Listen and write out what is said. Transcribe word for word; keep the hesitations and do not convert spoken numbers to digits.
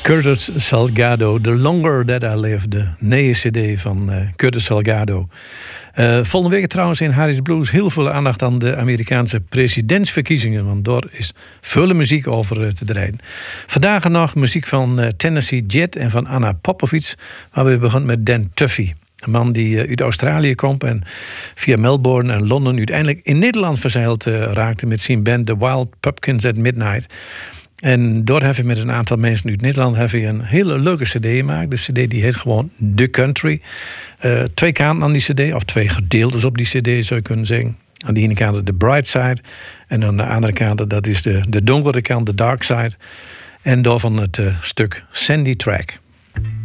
Curtis Salgado, The Longer That I Live, de nieuwe cd van uh, Curtis Salgado. Uh, volgende week trouwens in Harry's Blues heel veel aandacht aan de Amerikaanse presidentsverkiezingen, want daar is veel muziek over uh, te draaien. Vandaag nog muziek van uh, Tennessee Jet en van Anna Popovic, maar we beginnen met Dan Tuffy. Een man die uh, uit Australië komt en via Melbourne en Londen uiteindelijk in Nederland verzeild uh, raakte met zijn band The Wild Pumpkins at Midnight. En door heb je met een aantal mensen uit Nederland heb je een hele leuke cd gemaakt. De cd die heet gewoon The Country. Uh, twee kanten aan die cd, of twee gedeeltes op die cd zou je kunnen zeggen. Aan de ene kant is de bright side. En aan de andere kant dat is de, de donkere kant, de dark side. En daarvan het uh, stuk Sandy Track.